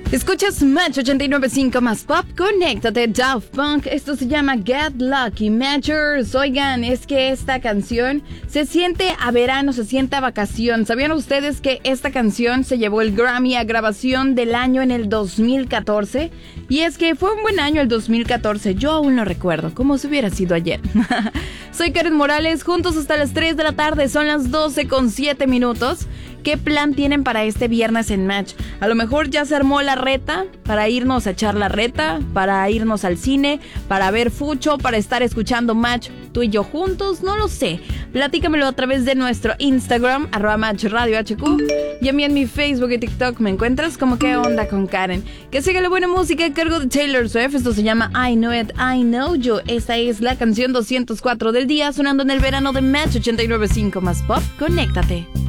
Escuchas Match 89.5 más pop, conéctate, Daft Punk. Esto se llama Get Lucky Matchers. Oigan, es que esta canción se siente a verano, se siente a vacación. ¿Sabían ustedes que esta canción se llevó el Grammy a grabación del año en el 2014? Y es que fue un buen año el 2014, yo aún lo recuerdo, como si hubiera sido ayer. Soy Karen Morales, juntos hasta las 3 de la tarde, son las 12:07. ¿Qué plan tienen para este viernes en Match? A lo mejor ya se armó la reta para irnos a echar la reta, para irnos al cine, para ver Fucho, para estar escuchando Match tú y yo juntos, no lo sé. Platícamelo a través de nuestro Instagram, @MatchRadioHQ, y a mí en mi Facebook y TikTok me encuentras como ¿Qué onda con Karen? Que siga la buena música a cargo de Taylor Swift. Esto se llama I Know It, I Know You. Esta es la canción 204 del día, sonando en el verano de Match 89.5 más pop. Conéctate.